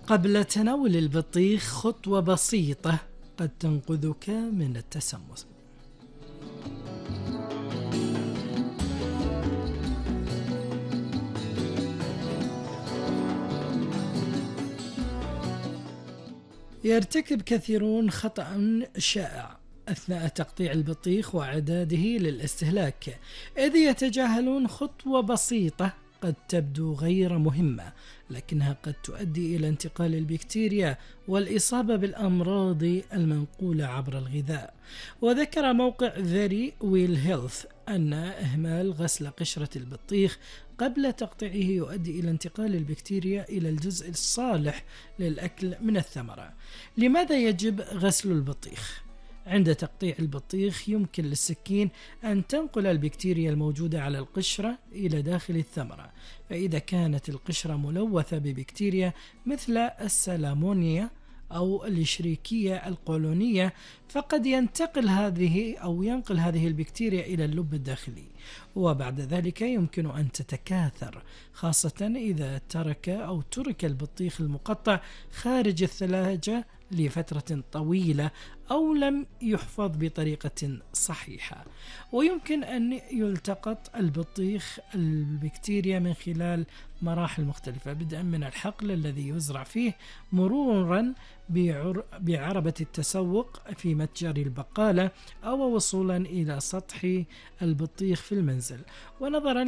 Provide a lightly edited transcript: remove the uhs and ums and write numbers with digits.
قبل تناول البطيخ خطوة بسيطة قد تنقذك من التسمم. يرتكب كثيرون خطأ شائع أثناء تقطيع البطيخ وإعداده للاستهلاك، إذ يتجاهلون خطوة بسيطة قد تبدو غير مهمة، لكنها قد تؤدي إلى انتقال البكتيريا والإصابة بالأمراض المنقولة عبر الغذاء. وذكر موقع Very Well Health أن إهمال غسل قشرة البطيخ قبل تقطيعه يؤدي إلى انتقال البكتيريا إلى الجزء الصالح للأكل من الثمرة. لماذا يجب غسل البطيخ؟ عند تقطيع البطيخ يمكن للسكين أن تنقل البكتيريا الموجودة على القشرة إلى داخل الثمرة، فإذا كانت القشرة ملوثة ببكتيريا مثل السالمونيا أو الإشريكية القولونية، فقد ينقل هذه البكتيريا إلى اللب الداخلي، وبعد ذلك يمكن أن تتكاثر، خاصة إذا ترك البطيخ المقطع خارج الثلاجة لفترة طويلة أو لم يحفظ بطريقة صحيحة. ويمكن أن يلتقط البطيخ البكتيريا من خلال مراحل مختلفة، بدءا من الحقل الذي يزرع فيه، مرورا بعربة التسوق في متجر البقالة، أو وصولا إلى سطح البطيخ في المنزل. ونظرا